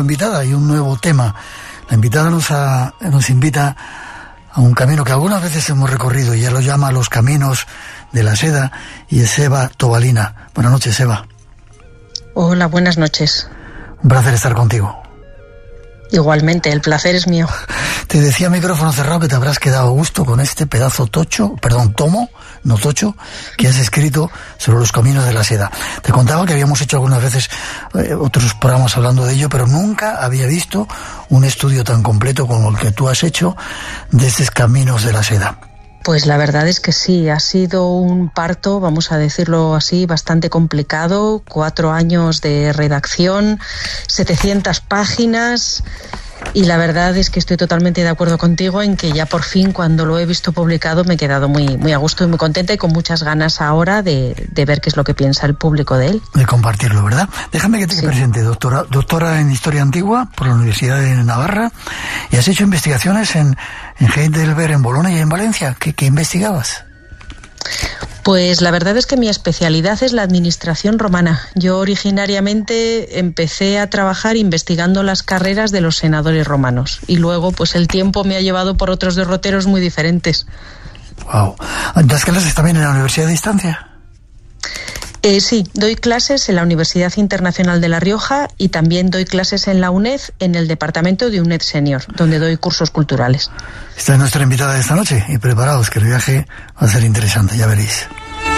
invitada y un nuevo tema. La invitada nos invita a un camino que algunas veces hemos recorrido y ella lo llama Los Caminos de la Seda, y es Eva Tobalina. Buenas noches, Eva. Hola, buenas noches. Un placer estar contigo. Igualmente, el placer es mío. Te decía micrófono cerrado que te habrás quedado a gusto con este pedazo tomo, que has escrito sobre los caminos de la seda. Te contaba que habíamos hecho algunas veces otros programas hablando de ello, pero nunca había visto un estudio tan completo como el que tú has hecho de estos caminos de la seda. Pues la verdad es que sí, ha sido un parto, vamos a decirlo así, bastante complicado. 4 años de redacción, 700 páginas, y la verdad es que estoy totalmente de acuerdo contigo en que ya por fin, cuando lo he visto publicado, me he quedado muy a gusto y muy contenta, y con muchas ganas ahora de ver qué es lo que piensa el público de él. De compartirlo, ¿verdad? Déjame que te presente, doctora en Historia Antigua por la Universidad de Navarra, y has hecho investigaciones en Heidelberg, en Bolonia y en Valencia. ¿Qué investigabas? Pues la verdad es que mi especialidad es la administración romana. Yo originariamente empecé a trabajar investigando las carreras de los senadores romanos, y luego pues el tiempo me ha llevado por otros derroteros muy diferentes. Wow. ¿Das clases también en la Universidad de Distancia? Sí, doy clases en la Universidad Internacional de La Rioja, y también doy clases en la UNED, en el departamento de UNED Senior, donde doy cursos culturales. Esta es nuestra invitada de esta noche, y preparaos que el viaje va a ser interesante, ya veréis.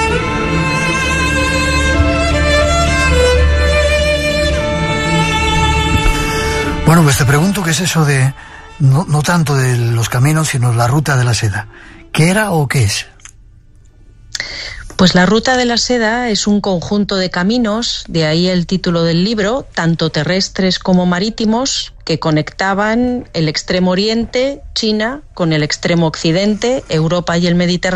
Bueno, pues te pregunto qué es eso de, no tanto de los caminos, sino la ruta de la seda. ¿Qué era o qué es? Pues la Ruta de la Seda es un conjunto de caminos, de ahí el título del libro, tanto terrestres como marítimos, que conectaban el extremo oriente, China, con el extremo occidente, Europa y el Mediterráneo,